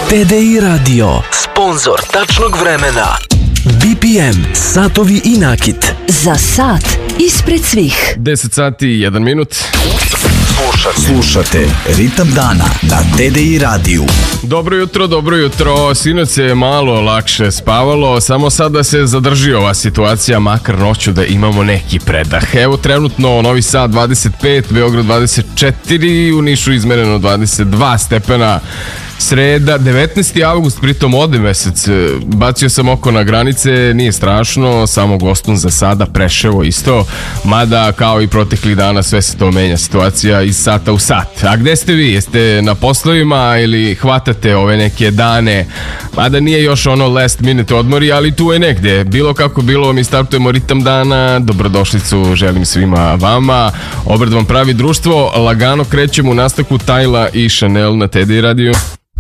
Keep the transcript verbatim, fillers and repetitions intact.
T D I Radio, sponzor tačnog vremena. B P M, satovi i nakit. Za sat ispred svih. deset sati i jedan minut. Slušate. Slušate Ritam dana na T D I radiju. Dobro jutro, dobro jutro. Sinoć se malo lakše spavalo, samo sada se zadrži ova situacija, makar noću da imamo neki predah. Evo trenutno Novi Sad dvadeset pet, Beograd dvadeset četiri, u Nišu izmereno dvadeset dva stepena. Sreda, devetnaesti avgust, pritom ode mesec. Bacio sam oko na granice, nije strašno, samo Gostun za sada, Preševo isto, mada kao i proteklih dana sve se to menja, situacija iz sata u sat. A gde ste vi? Jeste na poslovima ili hvatate ove neke dane? Mada nije još ono last minute odmori, ali tu je negde. Bilo kako bilo, mi startujemo Ritam dana, dobrodošlicu želim svima vama. Obred vam pravi društvo, lagano krećemo u nastavku Tyla i Chanel na T D I radiju.